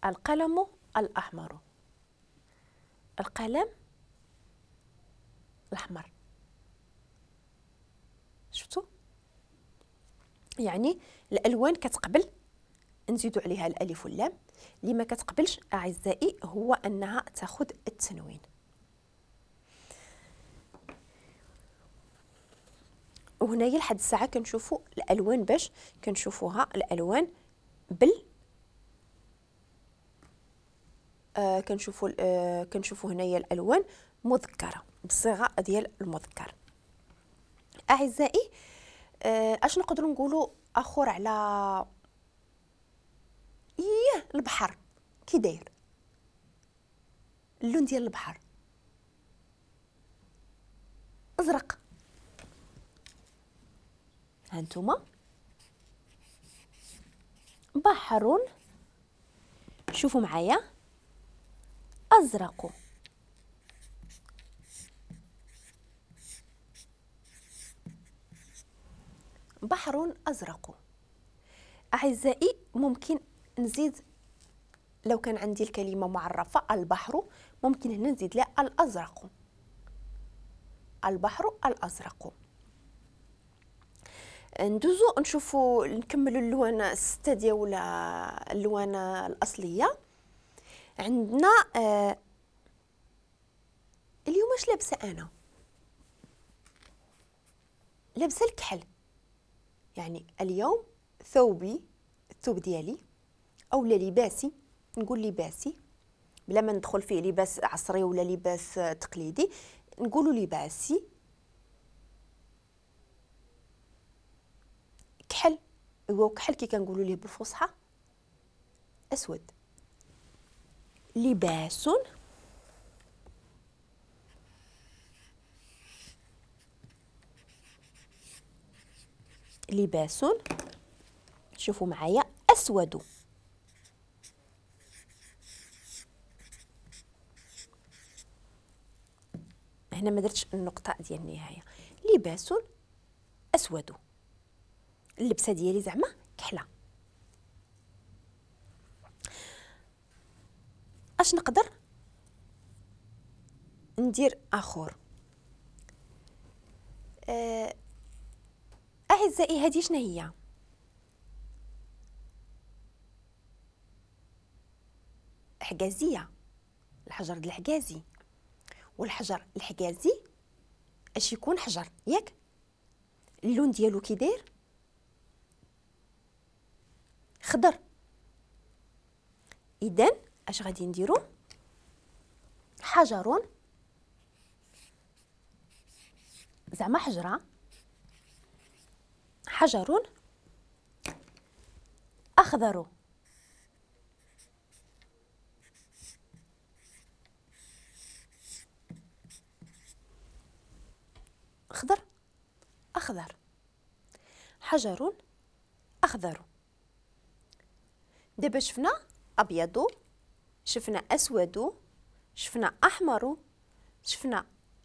القلم الأحمر. القلم الأحمر. شفتوا؟ يعني الألوان كتقبل نزيدوا عليها الألف واللام. اللي ما كتقبلش أعزائي هو أنها تاخذ التنوين. وهنايا لحد الساعة كنشوفوا الألوان باش كنشوفوها الألوان كنشوفوا هنايا الألوان مذكرة بالصيغة ديال المذكر. أعزائي اش نقدروا نقولوا اخر على البحر؟ كي داير اللون ديال البحر؟ ازرق. هانتوما بحر، شوفوا معايا، ازرق. بحر ازرق. اعزائي ممكن نزيد، لو كان عندي الكلمه معرفه البحر ممكن هنا نزيد لها الازرق. البحر الازرق. ندوزو نشوفوا نكملوا اللون الستة ديال اللون الاصليه. عندنا اليوم اش لابسه انا؟ لابسه الكحل. يعني اليوم ثوبي، الثوب ديالي اولا لباسي، نقول لباسي بلا ما ندخل فيه لباس عصري ولا لباس تقليدي، نقولوا لباسي كحل. هو كحل كي كنقولوا ليه بالفصحى اسود. لباس لباس، شوفوا معايا، اسود. هنا ما درتش النقطه ديال النهايه. لباس اسود. اللبسه ديالي زعما كحله. اش نقدر ندير اخر؟ اعزائي هذه شنو هي؟ حجازيه. الحجر ديال الحجازي. والحجر الحجازي اش يكون حجر ياك؟ اللون ديالو كي داير خضر. اذا اش غادي نديرو؟ حجر، زعما حجره، حجر اخضر. خضر اخضر. حجر اخضر. دابا شفنا ابيض، شفنا اسود، شفنا احمر، شفنا